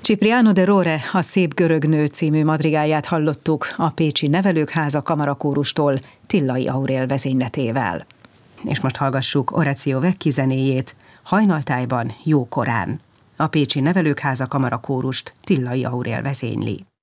Cipriano de Rore, a Szép görög nő című madrigáját hallottuk a Pécsi Nevelőkháza Kamarakórustól Tillai Aurél vezényletével. És most hallgassuk Orazio Vecchi zenéjét, Hajnaltájban jókorán. A Pécsi Nevelőkháza Kamarakórust Tillai Aurél vezényli.